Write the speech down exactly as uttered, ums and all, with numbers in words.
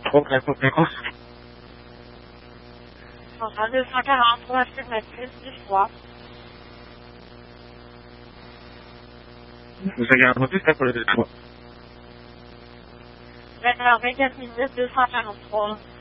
trop précoce. Enfin, deux cent quarante-trois, je te mets plus du fois. Vous avez un motif là pour le deux fois. vingt heures vingt-quatre minutes, deux cent quarante-trois.